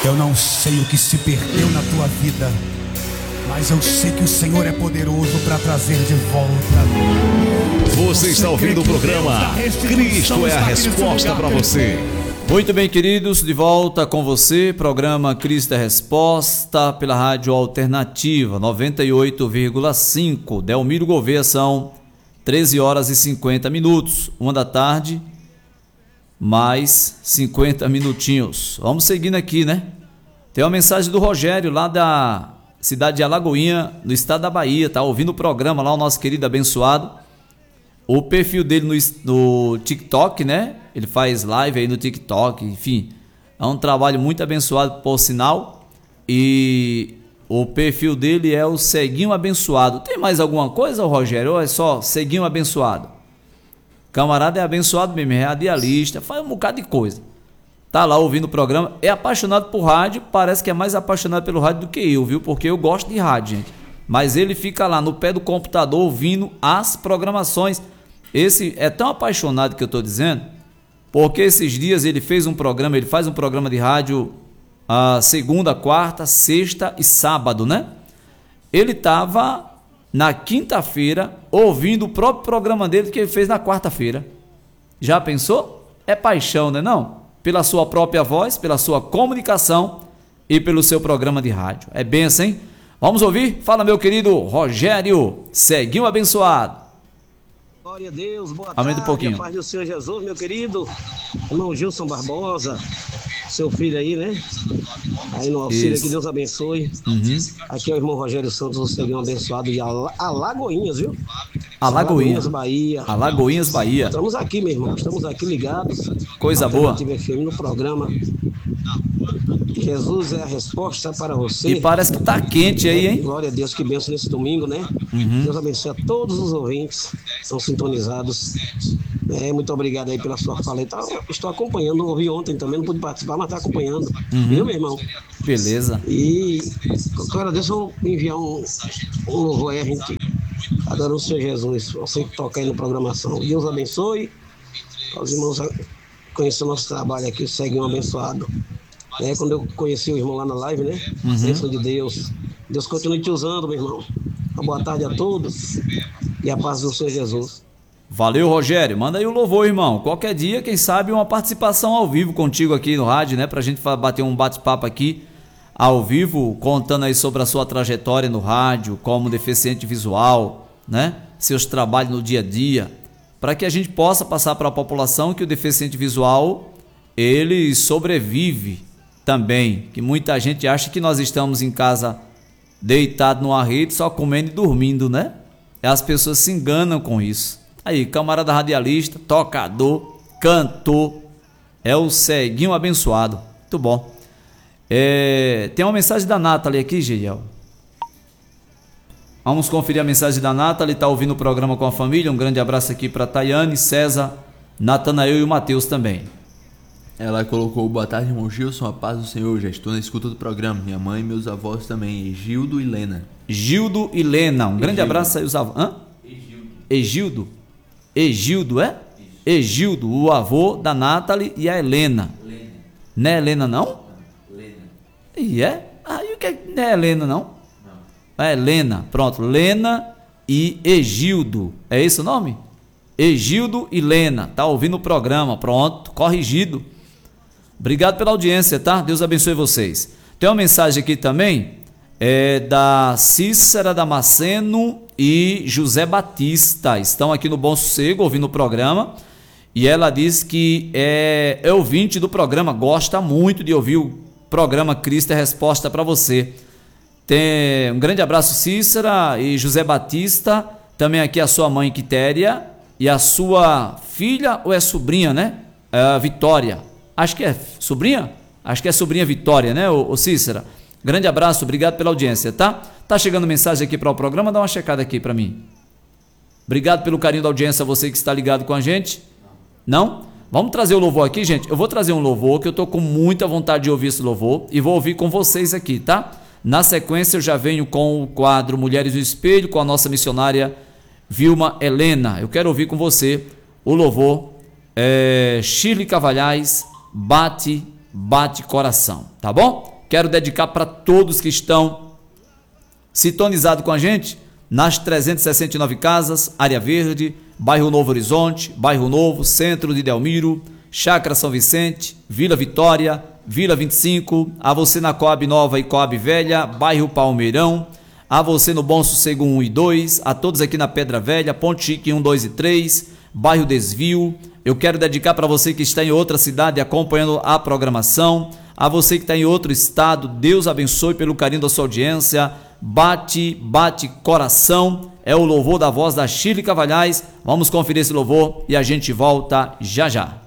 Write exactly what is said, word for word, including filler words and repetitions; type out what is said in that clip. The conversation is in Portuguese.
Eu não sei o que se perdeu na tua vida, mas eu sei que o Senhor é poderoso para trazer de volta. Você está ouvindo o programa Cristo é a Resposta para você. Muito bem, queridos, de volta com você, programa Cristo é a Resposta pela Rádio Alternativa noventa e oito vírgula cinco, Delmiro Gouveia, são treze horas e cinquenta minutos, uma da tarde, mais cinquenta minutinhos. Vamos seguindo aqui, né? Tem uma mensagem do Rogério, lá da cidade de Alagoinha, no estado da Bahia, tá ouvindo o programa lá, o nosso querido abençoado. O perfil dele no, no TikTok, né? Ele faz live aí no TikTok, enfim. É um trabalho muito abençoado, por sinal. E o perfil dele é o Ceguinho Abençoado. Tem mais alguma coisa, Rogério? Ou é só Ceguinho Abençoado? Camarada é abençoado mesmo, é radialista, faz um bocado de coisa. Tá lá ouvindo o programa, é apaixonado por rádio, parece que é mais apaixonado pelo rádio do que eu, viu? Porque eu gosto de rádio, gente. Mas ele fica lá no pé do computador ouvindo as programações. Esse é tão apaixonado que eu tô dizendo, porque esses dias ele fez um programa, ele faz um programa de rádio a segunda, quarta, sexta e sábado, né? Ele tava na quinta-feira ouvindo o próprio programa dele que ele fez na quarta-feira. Já pensou? É paixão, né não? Pela sua própria voz, pela sua comunicação e pelo seu programa de rádio. É benção, hein? Vamos ouvir? Fala, meu querido Rogério, Ceguinho Abençoado. Glória a Deus, boa Aumenta tarde, um pouquinho. a paz do Senhor Jesus, meu querido irmão Gilson Barbosa, seu filho aí, né? Aí no auxílio Isso. aqui, Deus abençoe. Uhum. Aqui é o irmão Rogério Santos, o Ceguinho Abençoado de Ala- Alagoinhas, viu? Alagoinhas, Bahia. Alagoinhas, Bahia. Estamos aqui, meu irmão, estamos aqui ligados. Coisa boa. Alternativa F M no programa Jesus é a Resposta para você. E parece que tá quente aí, hein? Glória a Deus, que benção nesse domingo, né? Uhum. Deus abençoe a todos os ouvintes que estão sintonizados. É, muito obrigado aí pela sua fala. Então, estou acompanhando, ouvi ontem também, não pude participar, mas está acompanhando. Uhum. Viu, meu irmão? Beleza. E, cara, deixa eu enviar um, um louvor aí, a gente adorando o Senhor Jesus. Você que toca aí na programação. Deus abençoe. Os irmãos conhecer o nosso trabalho aqui, seguem um abençoado. É, quando eu conheci o irmão lá na live, né? Uhum. Bênção de Deus. Deus continue te usando, meu irmão. Uma boa tarde a todos e a paz do Senhor Jesus. Valeu, Rogério. Manda aí o louvor, irmão. Qualquer dia, quem sabe, uma participação ao vivo contigo aqui no rádio, né? Pra gente bater um bate-papo aqui ao vivo, contando aí sobre a sua trajetória no rádio, como deficiente visual, né? Seus trabalhos no dia a dia, para que a gente possa passar para a população que o deficiente visual, ele sobrevive também, que muita gente acha que nós estamos em casa deitado numa rede só comendo e dormindo, né? As pessoas se enganam com isso. Aí, camarada radialista, tocador, cantor, é o Ceguinho Abençoado. Muito bom. É, tem uma mensagem da Nathalie aqui, Geiel. Vamos conferir a mensagem da Nathalie, está ouvindo o programa com a família. Um grande abraço aqui para Tayane, César, Natanael e o Matheus também. Ela colocou: boa tarde, irmão Gilson, a paz do Senhor, já estou na escuta do programa. Minha mãe e meus avós também, Gildo e Lena. Gildo e Lena, um grande Egildo. abraço aí os avós. Hã? Egildo. Egildo, é? Egildo, o avô da Nathalie e a Helena. Lena. Não é Helena, não? Lena. E é? Ah, e o que é? Não é Helena, não? Não. É Lena, pronto. Lena e Egildo. É esse o nome? Egildo e Lena. Tá ouvindo o programa, pronto, corrigido. Obrigado pela audiência, tá? Deus abençoe vocês. Tem uma mensagem aqui também, é da Cícera Damasceno e José Batista. Estão aqui no Bom Sossego ouvindo o programa. E ela diz que é, é ouvinte do programa, gosta muito de ouvir o programa Cristo é Resposta para você. Tem um grande abraço, Cícera e José Batista. Também aqui a sua mãe, Quitéria, e a sua filha, ou é sobrinha, né? É, Vitória. Acho que é sobrinha? Acho que é sobrinha Vitória, né, ô, ô Cícera? Grande abraço, obrigado pela audiência, tá? Tá chegando mensagem aqui para o programa, dá uma checada aqui para mim. Obrigado pelo carinho da audiência, você que está ligado com a gente. Não? Vamos trazer o louvor aqui, gente? Eu vou trazer um louvor que eu tô com muita vontade de ouvir esse louvor e vou ouvir com vocês aqui, tá? Na sequência eu já venho com o quadro Mulheres do Espelho, com a nossa missionária Vilma Helena. Eu quero ouvir com você o louvor é, Shirley Cavalhais, Bate, Bate Coração, tá bom? Quero dedicar para todos que estão sintonizados com a gente nas trezentas e sessenta e nove casas, Área Verde, Bairro Novo Horizonte, Bairro Novo, Centro de Delmiro, Chácara São Vicente, Vila Vitória, Vila vinte e cinco, a você na Coab Nova e Coab Velha, Bairro Palmeirão, a você no Bom Sossego um e dois, a todos aqui na Pedra Velha, Ponte Chique um, dois e três, Bairro Desvio. Eu quero dedicar para você que está em outra cidade acompanhando a programação, a você que está em outro estado, Deus abençoe pelo carinho da sua audiência. Bate, bate coração, é o louvor da voz da Shirley Cavalhais. Vamos conferir esse louvor e a gente volta já já.